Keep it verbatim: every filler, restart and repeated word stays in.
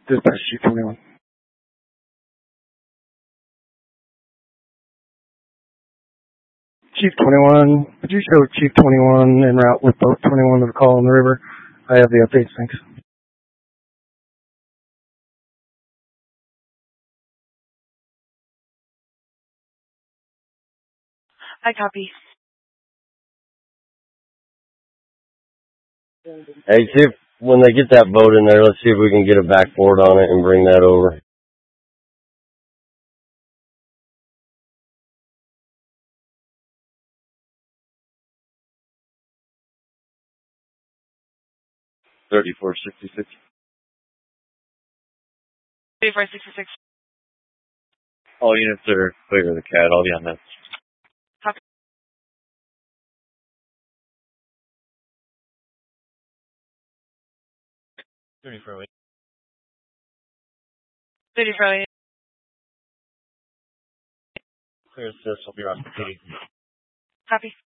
Dispatch Chief twenty-one. Chief twenty-one, could you show Chief twenty-one en route with boat twenty-one to the call on the river? I have the updates, thanks. I copy. Hey, see if when they get that boat in there, let's see if we can get a backboard on it and bring that over. thirty-four sixty-six. thirty-four sixty-six. All units are clear of the C A D. I'll be on that. Copy. thirty-four eight. thirty-four eight. Clear assist. I'll be on. Copy.